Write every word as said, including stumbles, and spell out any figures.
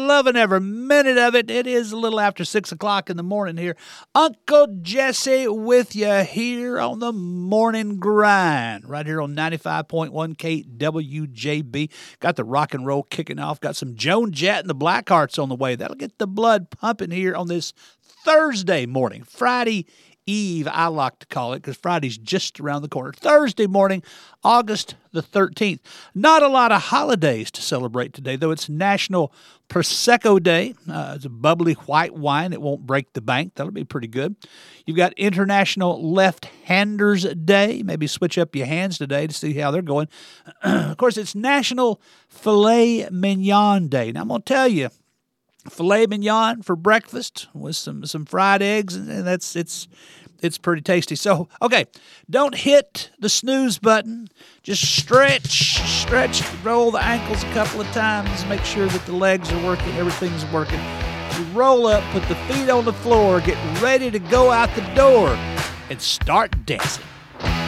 loving every minute of it. It is a little after six o'clock in the morning here. Uncle Jesse with you here on the Morning Grind, right here on ninety-five point one K W J B. Got the rock and roll kicking off. Got some Joan Jett and the Blackhearts on the way. That'll get the blood pumping here on this Thursday morning, Friday Eve, I like to call it, because Friday's just around the corner. Thursday morning, August the thirteenth. Not a lot of holidays to celebrate today, though. It's National Prosecco Day. Uh, it's a bubbly white wine. It won't break the bank. That'll be pretty good. You've got International Left-Handers Day. Maybe switch up your hands today to see how they're going. Of course, it's National Filet Mignon Day. Now, I'm going to tell you, filet mignon for breakfast with some, some fried eggs, and that's it's it's pretty tasty. So, okay, don't hit the snooze button. Just stretch, stretch, roll the ankles a couple of times. Make sure that the legs are working, everything's working. You roll up, put the feet on the floor, get ready to go out the door, and start dancing.